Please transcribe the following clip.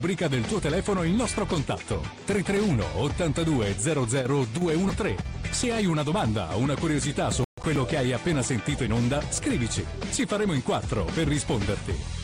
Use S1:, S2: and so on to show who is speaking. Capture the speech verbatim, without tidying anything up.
S1: rubrica del tuo telefono il nostro contatto tre tre uno ottantadue zero zero due uno tre. Se hai una domanda o una curiosità su quello che hai appena sentito in onda, scrivici. Ci faremo in quattro per risponderti.